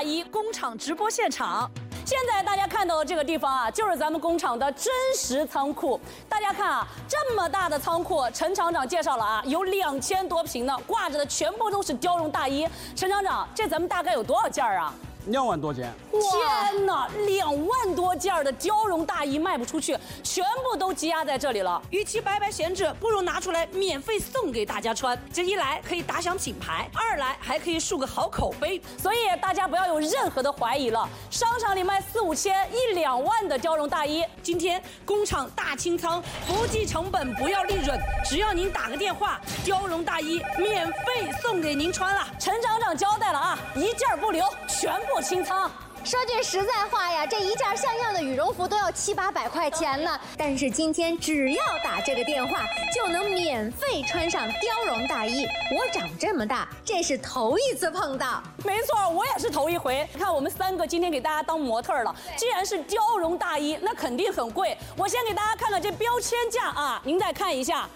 大衣工厂直播现场。现在大家看到的这个地方啊，就是咱们工厂的真实仓库。大家看啊，这么大的仓库，陈厂长介绍了啊，有2000多平呢，挂着的全部都是貂绒大衣。陈厂长，这咱们大概有多少件啊 ？2万多件！ 天哪，2万多件的貂绒大衣卖不出去，全部都积压在这里了。与其白白闲置，不如拿出来免费送给大家穿。这一来可以打响品牌，二来还可以树个好口碑。所以大家不要有任何的怀疑了。商场里卖4、5千、1、2万的貂绒大衣，今天工厂大清仓，不计成本，不要利润，只要您打个电话，貂绒大衣免费送给您穿了。陈厂长交代了啊，一件不留，全部清仓。 说句实在话呀，这一件像样的羽绒服都要700、800块钱呢。但是今天只要打这个电话，就能免费穿上貂绒大衣。我长这么大，这是头一次碰到。 没错，我也是头一回。看我们3个今天给大家当模特了，既然是貂绒大衣，那肯定很贵。我先给大家看看这标签价啊，您再看一下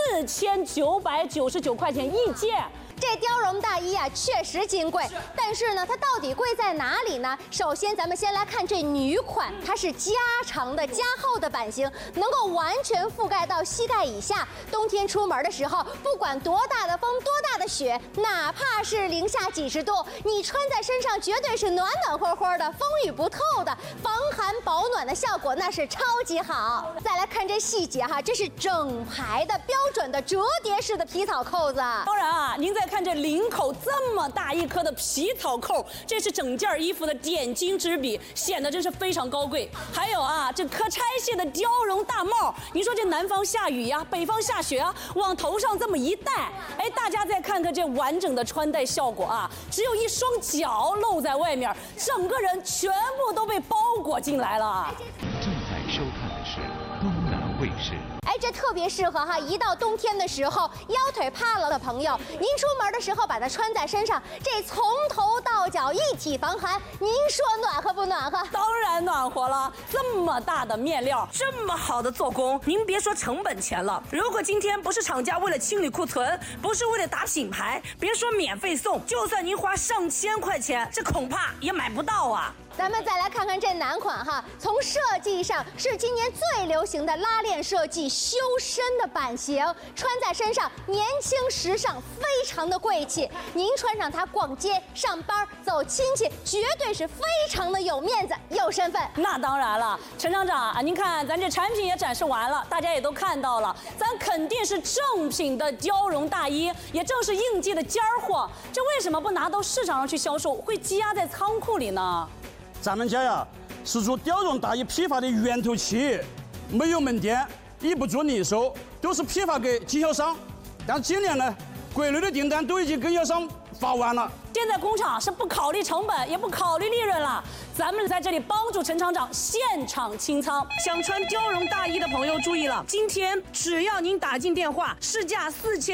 ，4999块钱一件。 这貂绒大衣啊，确实金贵，但是呢，它到底贵在哪里呢？首先，咱们先来看这女款，它是加长的、加厚的版型，能够完全覆盖到膝盖以下。冬天出门的时候，不管多大的风、多大的雪，哪怕是零下几十度，你穿在身上绝对是暖暖和和的，风雨不透的，防寒保暖的效果那是超级好。再来看这细节哈，这是整排的标准的折叠式的皮草扣子。 当然啊，您再看这领口这么大一颗的皮草扣，这是整件衣服的点睛之笔，显得真是非常高贵。还有啊，这可拆卸的貂绒大帽，你说这南方下雨呀，北方下雪啊，往头上这么一戴，哎，大家再看看这完整的穿戴效果啊，只有一双脚露在外面，整个人全部都被包裹进来了。 正在收看的是东南卫视。 哎，这特别适合哈！一到冬天的时候，腰腿怕了的朋友，您出门的时候把它穿在身上，这从头到脚一体防寒，您说暖和不暖和？ 当然暖和了！这么大的面料，这么好的做工，您别说成本钱了，如果今天不是厂家为了清理库存，不是为了打品牌，别说免费送，就算您花上千块钱，这恐怕也买不到啊！ 咱们再来看看这男款哈，从设计上是今年最流行的拉链设计修身的版型，穿在身上年轻时尚，非常的贵气。您穿上它逛街、上班、走亲戚，绝对是非常的有面子、有身份。 那当然了，陈厂长啊，您看咱这产品也展示完了，大家也都看到了，咱肯定是正品的貂绒大衣，也正是应季的尖儿货。这为什么不拿到市场上去销售，会积压在仓库里呢？ 咱们家呀是做貂绒大衣批发的源头企业，没有门店，也不做零售，都是批发给经销商。但今年呢，国内的订单都已经跟经销商发完了。 现在工厂是不考虑成本，也不考虑利润了。咱们在这里帮助陈厂长现场清仓。想穿貂绒大衣的朋友注意了，今天只要您打进电话，市价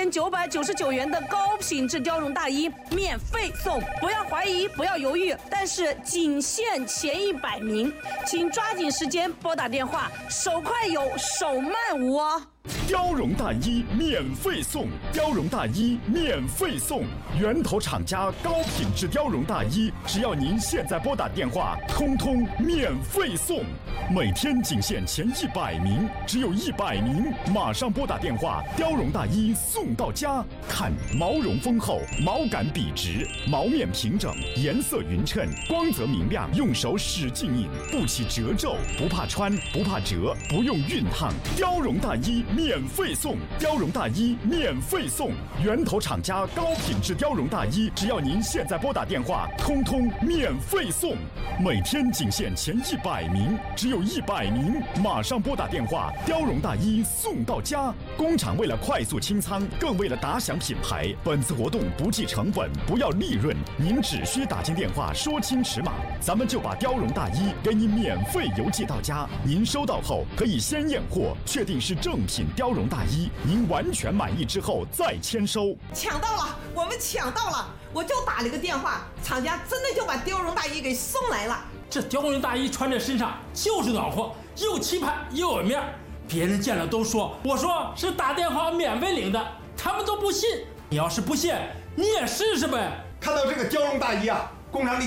4999元的高品质貂绒大衣免费送，不要怀疑，不要犹豫，但是仅限前100名，请抓紧时间拨打电话，手快有，手慢无哦。 貂绒大衣免费送，貂绒大衣免费送，源头厂家高品质貂绒大衣，只要您现在拨打电话，通通免费送。每天仅限前100名，只有100名，马上拨打电话，貂绒大衣送到家。看毛绒丰厚，毛感笔直，毛面平整，颜色匀称，光泽明亮，用手使劲印，不起褶皱，不怕穿，不怕折，不用熨烫。貂绒大衣免费送，貂绒大衣免费送，源头厂家高品质貂绒大衣，只要您现在拨打电话，通通免费送。每天仅限前100名，只有100名，马上拨打电话，貂绒大衣送到家。工厂为了快速清仓，更为了打响品牌，本次活动不计成本，不要利润，您只需打进电话说清尺码，咱们就把貂绒大衣给你免费邮寄到家。您收到后可以先验货，确定是正品貂绒大衣，您完全满意之后再签收。 抢到了，我们抢到了，我就打了个电话，厂家真的就把貂绒大衣给送来了。 这貂绒大衣穿在身上就是暖和，又气派又有面，别人见了都说我说是打电话免费领的，他们都不信。你要是不信，你也试试呗。 看到这个貂绒大衣啊，工厂里